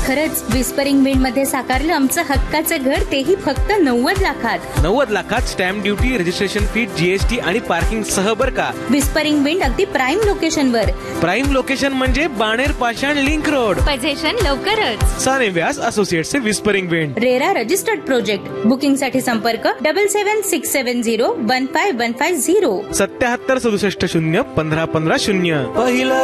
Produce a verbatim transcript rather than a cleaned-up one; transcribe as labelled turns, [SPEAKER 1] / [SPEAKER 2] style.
[SPEAKER 1] खरंच whispering wind मध्ये साकारलं आमचं हक्काचं घर, तेही फक्त नव्वद लाखात.
[SPEAKER 2] नव्वद लाखात stamp duty, registration fee, GST आणि पार्किंग सह बर का.
[SPEAKER 1] विस्परिंग विंड अगदी प्राईम लोकेशन वर.
[SPEAKER 2] प्राईम लोकेशन म्हणजे बाणेर पाषाण लिंक रोड.
[SPEAKER 1] पोझिशन लवकरच.
[SPEAKER 2] साने व्यास associates whispering wind.
[SPEAKER 1] RERA registered project. Booking साठी संपर्क double seven six seven zero one five one five zero
[SPEAKER 2] सत्याहत्तर सदुसष्ट शून्य पंधरा पंधरा शून्य. पहिलं